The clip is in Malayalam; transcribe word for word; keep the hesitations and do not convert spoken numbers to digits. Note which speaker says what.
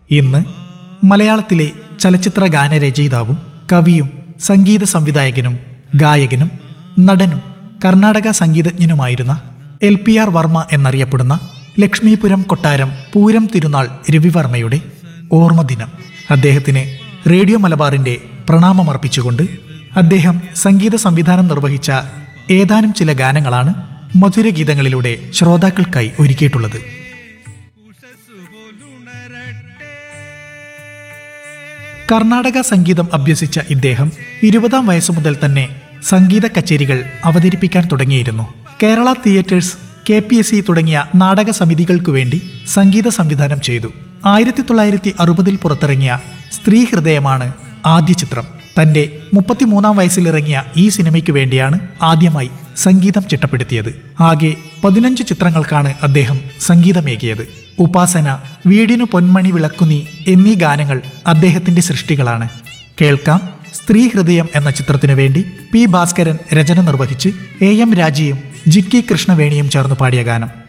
Speaker 1: ഇന്ന് മലയാളത്തിലെ ചലച്ചിത്ര ഗാനരചയിതാവും കവിയും സംഗീത സംവിധായകനും ഗായകനും നടനും Karnataka സംഗീതജ്ഞനുമായിരുന്ന L P R Varma എന്നറിയപ്പെടുന്ന ലക്ഷ്മീപുരം കൊട്ടാരം പൂരം തിരുനാൾ രവിവർമ്മയുടെ ഓർമ്മദിനം. അദ്ദേഹത്തിന് റേഡിയോ മലബാറിന്റെ പ്രണാമമർപ്പിച്ചുകൊണ്ട് അദ്ദേഹം സംഗീത സംവിധാനം നിർവഹിച്ച ഏതാനും ചില ഗാനങ്ങളാണ് മധുരഗീതങ്ങളിലൂടെ ശ്രോതാക്കൾക്കായി ഒരുക്കിയിട്ടുള്ളത്. കർണാടക സംഗീതം അഭ്യസിച്ച ഇദ്ദേഹം ഇരുപതാം വയസ്സു മുതൽ തന്നെ സംഗീത കച്ചേരികൾ അവതരിപ്പിക്കാൻ തുടങ്ങിയിരുന്നു. Kerala theatres, K P S C തുടങ്ങിയ നാടക സമിതികൾക്കു വേണ്ടി സംഗീത സംവിധാനം ചെയ്തു. ആയിരത്തി തൊള്ളായിരത്തി അറുപതിൽ പുറത്തിറങ്ങിയ സ്ത്രീ ഹൃദയമാണ് ആദ്യ ചിത്രം. തന്റെ മുപ്പത്തിമൂന്നാം വയസ്സിലിറങ്ങിയ ഈ സിനിമയ്ക്കു വേണ്ടിയാണ് ആദ്യമായി സംഗീതം ചിട്ടപ്പെടുത്തിയത്. ആകെ പതിനഞ്ച് ചിത്രങ്ങൾക്കാണ് അദ്ദേഹം സംഗീതമേകിയത്. ഉപാസന, വീടിനു പൊന്മണി വിളക്കുന്നി എന്നീ ഗാനങ്ങൾ അദ്ദേഹത്തിന്റെ സൃഷ്ടികളാണ്. കേൾക്കാം സ്ത്രീ ഹൃദയം എന്ന ചിത്രത്തിനു വേണ്ടി പി ഭാസ്കരൻ രചന നിർവഹിച്ച് എ എം രാജിയും ജിക്കി കൃഷ്ണവേണിയും ചേർന്ന് പാടിയ ഗാനം.